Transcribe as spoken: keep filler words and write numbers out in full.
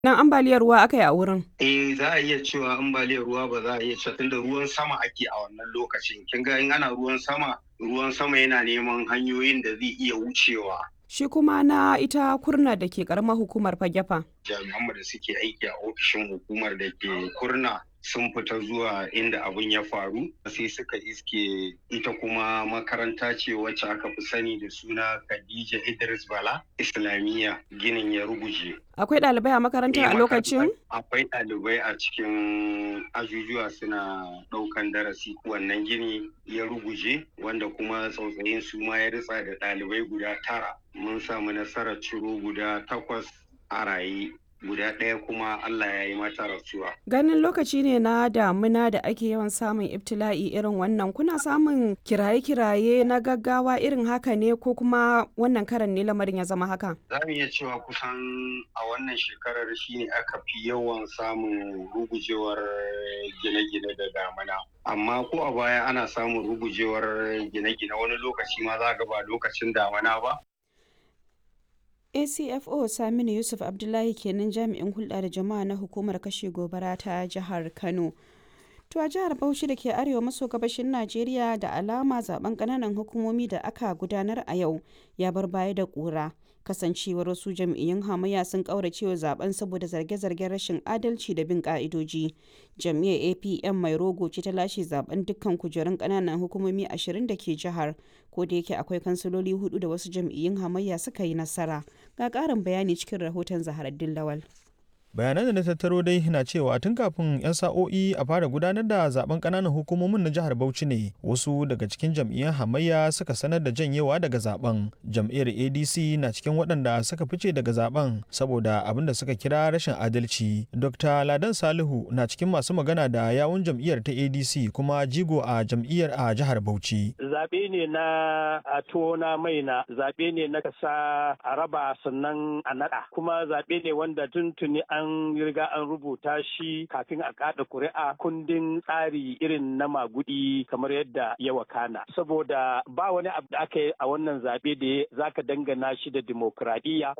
Nan ambaliyar ruwa aka yi a wurin. Eh za a iya cewa ambaliyar ruwa ba za a iya cewa tunda ruwan sama ake a wannan lokacin. Kin ga in ana ruwan sama, ruwan sama yana neman hanyoyin da zai iya wucewa. Shi kuma na ita kurna da ke karamar hukumar Fagefa. Jami'an da suke aiki a ofishin hukumar da ke kurna sun fita zuwa inda abin ya faru sai suka iske ita kuma makaranta ce wacce aka fi sani da suna Khadija Idris Bala Islamiyya, ginin ya ruguje. Akwai ɗalibai a makarantar a lokacin? Akwai ɗalibai a cikin ajujuwa suna ɗaukan darasi, wannan gini ya ruguje wanda kuma tsautsayin su ma ya ritsa da ɗalibai guda tara. Mun samu nasarar ciro guda takwas a raye, guda ɗaya kuma Allah ya yi mata rasuwa. Ganin lokaci ne na damuna da ake yawan samun ibtila'i irin wannan, kuna samun kiraye-kiraye na gaggawa irin haka ne ko kuma wannan karan ne lamarin ya zama haka? Za mu iya cewa kusan a wannan shekarar shine aka fi yawan samun rugujewar gine-gine da damuna. Amma ko a baya ana samun rugujewar gine-gine wani lokaci ma za ga ba lokacin damuna ba. A C F O Saminu Yusuf Abdullahi kenan jami'in hulɗa da jama'a na hukumar kashe gobara ta jihar Kano. To a jihar Bauchi da ke arewa maso gabashin Najeriya da alama zaben ƙananan hukumomi da aka gudanar a yau ya bar baya da ƙura. Kasancewar wasu jam'iyyun hamayya sun ƙauracewa zaben saboda zarge-zargen rashin adalci da bin ƙa'idoji. Jam'iyyar A P M mai rogo ce ta lashe zaben dukkan kujerun ƙananan hukumomi ashirin da ke jihar, ko da yake akwai kansiloli hudu da wasu jam'iyyun hamayya suka yi nasara. Ga ƙarin bayani cikin rahoton Zaharaddin Lawal. Bayanan da na tattaro dai na cewa tun kafin 'yan sa'o'i a fara gudanar da zaben kananan hukumomin na jihar Bauchi ne wasu daga cikin jam'iyyar hamayya suka sanar da janyewa daga zaben. Jam'iyyar A D C na cikin waɗanda suka fice daga zaben saboda abin da suka kira rashin adalci. Dokta Ladan Salihu na cikin masu magana da yawun jam'iyyar ta A D C kuma jigo a jam'iyyar a jihar Bauchi. Zaɓe ne na a tona maina, zaɓe ne na kasa a raba sannan a naɗa, kuma zaɓe ne wanda tuntuni an an riga an rubuta shi kafin a kada kuri'a kundin tsari irin na magudi kamar yadda ya wakana, saboda ba wani abu da aka yi a wannan zaɓe da zaka dangana shi da dimokuraɗiyya